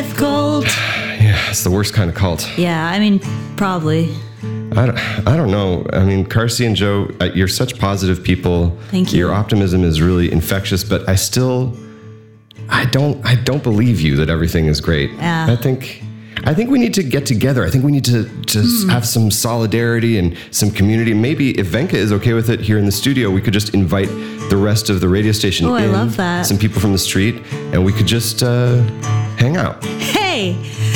cult. Yeah, it's the worst kind of cult. Yeah, I mean, probably. I don't know. I mean, Carsey and Joe, you're such positive people. Thank you. Your optimism is really infectious, but I don't believe you that everything is great. Yeah. I think we need to get together. I think we need to have some solidarity and some community. Maybe if Venka is okay with it here in the studio, we could just invite the rest of the radio station in. I love that. Some people from the street, and we could just hang out. Hey,